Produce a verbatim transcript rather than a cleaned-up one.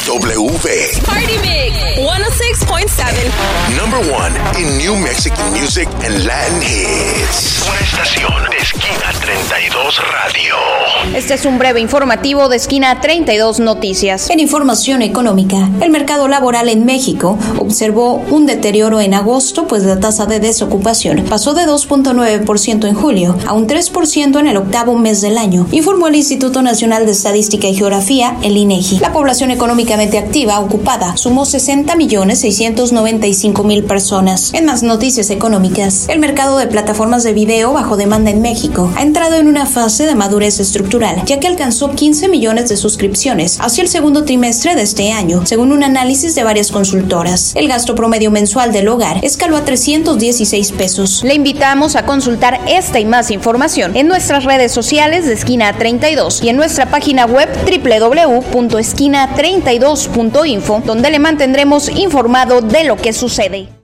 W. Party Mix one oh six point seven. Number one in New Mexican music and Latin hits. Una estación de Esquina treinta y dos Radio. Este es un breve informativo de Esquina treinta y dos Noticias. En información económica, el mercado laboral en México observó un deterioro en agosto, pues la tasa de desocupación pasó de dos punto nueve por ciento en julio a un tres por ciento en el octavo mes del año, informó el Instituto Nacional de Estadística y Geografía, el INEGI. La población económicamente activa ocupada sumó sesenta millones seiscientos noventa y cinco mil personas. En más noticias económicas, el mercado de plataformas de video bajo demanda en México ha entrado en una fase de madurez estructural, ya que alcanzó quince millones de suscripciones hacia el segundo trimestre de este año, según un análisis de varias consultoras. El gasto promedio mensual del hogar escaló a trescientos dieciséis pesos. Le invitamos a consultar esta y más información en nuestras redes sociales de Esquina treinta y dos y en nuestra página web doble u doble u doble u punto esquina treinta y dos punto info, donde le mantendremos informado de lo que sucede.